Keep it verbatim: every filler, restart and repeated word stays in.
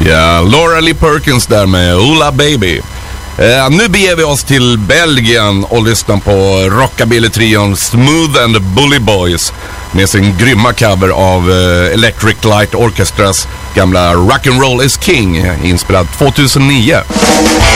Ja, Laura Lee Perkins där med Ola Baby. Eh, nu beger vi oss till Belgien och lyssnar på rockabilly-trion Smooth and the Bully Boys med sin grymma cover av eh, Electric Light Orchestras gamla Rock'n'Roll is King, inspelad tvåtusen nio.